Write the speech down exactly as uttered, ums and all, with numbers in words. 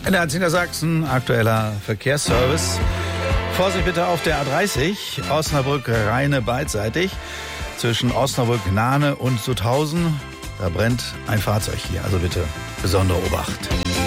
In der Niedersachsen aktueller Verkehrsservice. Vorsicht bitte auf der A dreißig, Osnabrück-Rheine beidseitig. Zwischen Osnabrück-Nahne und Sutthausen. Da brennt ein Fahrzeug hier, also bitte besondere Obacht.